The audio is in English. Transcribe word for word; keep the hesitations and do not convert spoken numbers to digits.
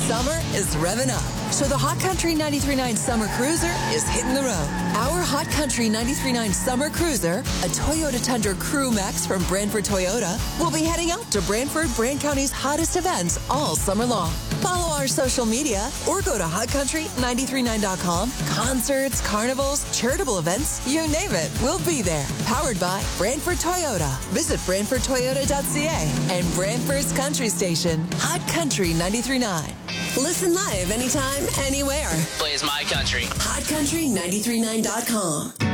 Summer is revving up, so the Hot Country ninety-three point nine Summer Cruiser is hitting the road. Our Hot Country ninety-three point nine Summer Cruiser, a Toyota Tundra Crew Max from Brantford Toyota, will be heading out to Brantford, Brant County's hottest events all summer long. Follow our social media or go to hot country nine three nine dot com. Concerts, carnivals, charitable events, you name it, we'll be there. Powered by Brantford Toyota. Visit brantford toyota dot c a and Brantford's Country Station, Hot Country ninety-three point nine. Listen live anytime, anywhere. Plays My Country. hot country nine three nine dot com.